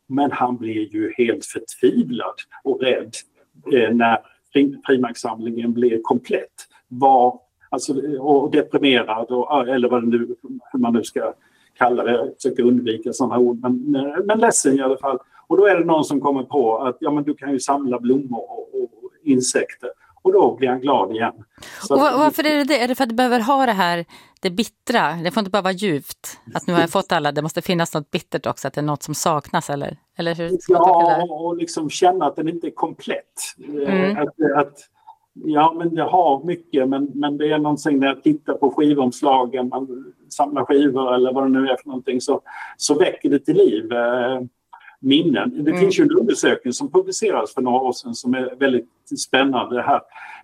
Men han blir ju helt förtvivlad och rädd när frimärkssamlingen blir komplett. Och deprimerad, eller vad det nu, hur man nu ska kalla det. Jag försöker undvika sådana ord, men ledsen i alla fall. Och då är det någon som kommer på att men du kan ju samla blommor och insekter. Och då blir han glad igen. Så och varför är det? Är det för att du behöver ha det här, det bittra? Det får inte bara vara djupt. Att nu har jag fått alla, det måste finnas något bittert också. Att det är något som saknas, eller hur? Ja, och liksom känna att den inte är komplett. Men det har mycket, men det är någonting när jag tittar på skivomslagen, man samlar skivor eller vad det nu är för någonting, så väcker det till liv minnen. Det finns ju en undersökning som publicerades för några år sedan som är väldigt spännande här.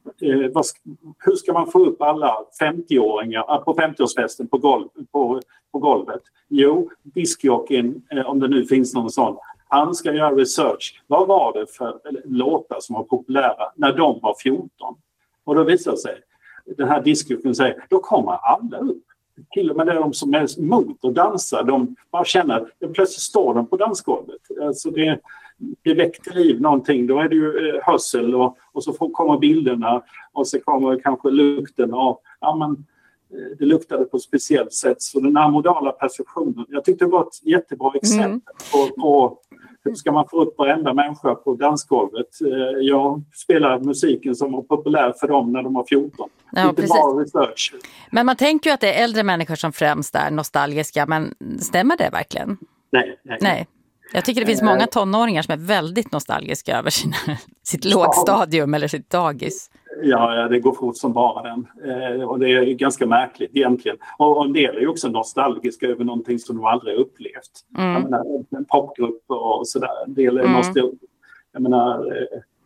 Hur ska man få upp alla 50-åringar på 50-årsfesten på golvet? Jo, diskjockeyn, om det nu finns någon sån, han ska göra research. Vad var det för låtar som var populära när de var 14? Och då visar sig, den här diskjockeyn säger, då kommer alla upp. Till och med de som är emot och dansar, de bara känner att plötsligt står de på dansgolvet. Alltså det väcker liv någonting. Då är det ju hörsel och så kommer bilderna och så kommer kanske lukten av, det luktade på ett speciellt sätt. Så den här modala perceptionen, jag tyckte det var ett jättebra exempel på hur ska man få upp varenda människa på dansgolvet. Jag spelar musiken som var populär för dem när de var 14. Ja, precis. Men man tänker ju att det är äldre människor som främst är nostalgiska, men stämmer det verkligen? Nej. Jag tycker det finns många tonåringar som är väldigt nostalgiska över sitt lågstadium eller sitt dagis. Ja, det går fort som bara den. Och det är ganska märkligt egentligen. Och en del är ju också nostalgiska över någonting som de aldrig upplevt. Jag menar, en popgrupp och sådär. En del är nostalgiska. Jag menar,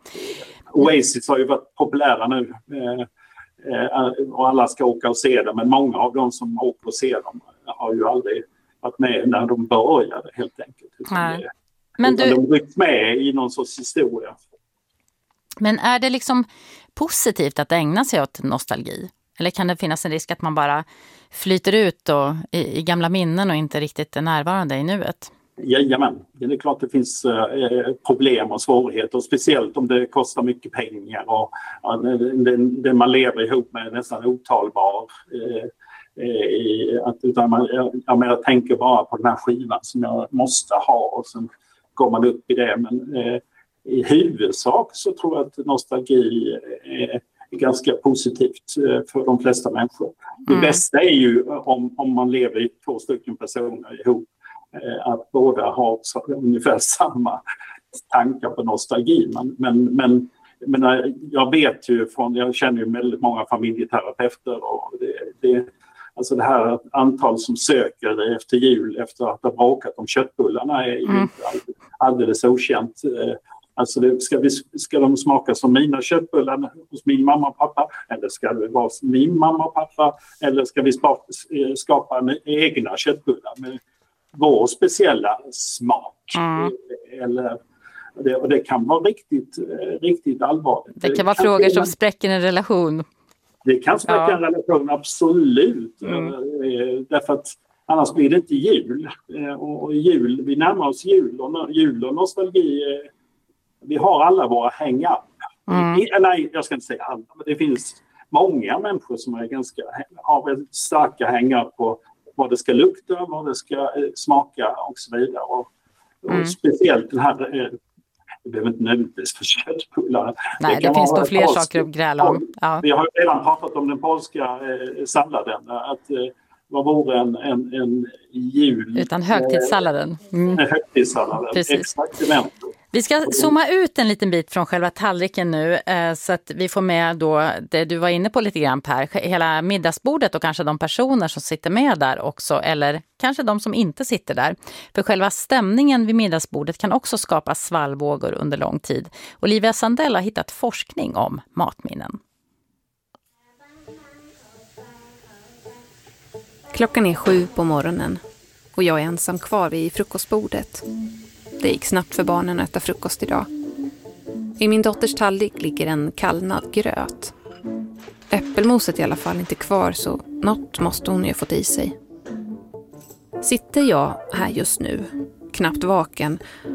Oasis har ju varit populära nu. Och alla ska åka och se dem. Men många av dem som åker och ser dem har ju aldrig varit med när de började helt enkelt. Men de rycks med i någon sorts historia. Men är det liksom positivt att ägna sig åt nostalgi? Eller kan det finnas en risk att man bara flyter ut i gamla minnen och inte riktigt är närvarande i nuet? Jajamän, det är klart det finns problem och svårigheter. Speciellt om det kostar mycket pengar och det man lever ihop med är nästan otalbar. Jag tänker bara på den här skivan som jag måste ha och sen går man upp i det. Men i huvudsak så tror jag att nostalgi är ganska positivt för de flesta människor. Det bästa är ju om man lever i 2 stycken personer ihop, att båda har ungefär samma tankar på nostalgi. Men jag vet ju jag känner ju väldigt många familjeterapeuter och alltså det här antal som söker efter jul efter att ha bråkat om köttbullarna är ju inte alldeles okänt. Alltså ska de smaka som mina köttbullar hos min mamma och pappa? Eller ska det vara min mamma och pappa? Eller ska vi skapa egna köttbullar med vår speciella smak? Och det kan vara riktigt allvarligt. Det kan vara frågor som spräcker en relation. Det kan spräcka en relation, absolut. Därför att annars blir det inte jul. Och vi närmar oss jul och nostalgi. Vi har alla våra hang-up. Nej, jag ska inte säga alla. Men det finns många människor som har väldigt starka hang-up på vad det ska lukta, vad det ska smaka och så vidare. Och speciellt den här... Det behöver inte nödvändigtvis för köttbullar. Nej, det finns då fler saker att gräla om. Ja. Vi har ju redan pratat om den polska salladen. Att vad vore en jul... Utan högtidssalladen. Högtidssalladen. Precis. Vi ska zooma ut en liten bit från själva tallriken nu så att vi får med då det du var inne på lite grann, Per. Hela middagsbordet och kanske de personer som sitter med där också, eller kanske de som inte sitter där. För själva stämningen vid middagsbordet kan också skapa svallvågor under lång tid. Olivia Sandell har hittat forskning om matminnen. Klockan är 7 på morgonen och jag är ensam kvar vid frukostbordet. Det gick snabbt för barnen att äta frukost idag. I min dotters tallrik ligger en kallnad gröt. Äppelmoset är i alla fall inte kvar, så något måste hon ju ha fått i sig. Sitter jag här just nu, knappt vaken,